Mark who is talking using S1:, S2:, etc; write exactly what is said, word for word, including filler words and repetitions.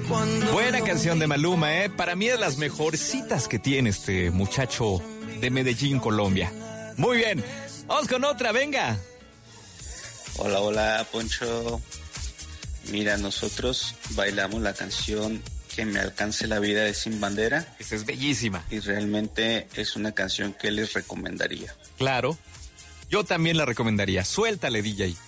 S1: Buena canción de Maluma, ¿eh? Para mí es de las mejorcitas que tiene este muchacho de Medellín, Colombia. Muy bien, vamos con otra, venga.
S2: Hola, hola, Poncho. Mira, nosotros bailamos la canción Que me alcance la vida de Sin Bandera.
S1: Esa es bellísima.
S2: Y realmente es una canción que les recomendaría.
S1: Claro, yo también la recomendaría. Suéltale, D J.